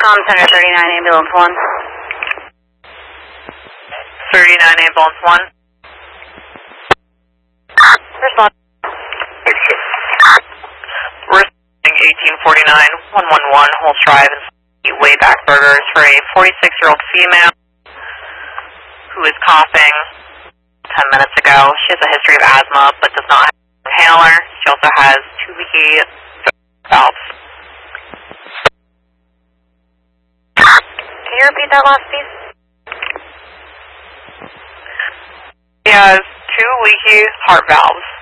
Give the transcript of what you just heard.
Center 39, ambulance 1. 39, ambulance 1. Respond. Responding 1849, 111, Holtz Drive and Wayback Burgers for a 46-year-old female who is coughing 10 minutes ago. She has a history of asthma but does not have an inhaler. She also has 2 leaky valves. Can you repeat that last piece? She has 2 leaky heart valves.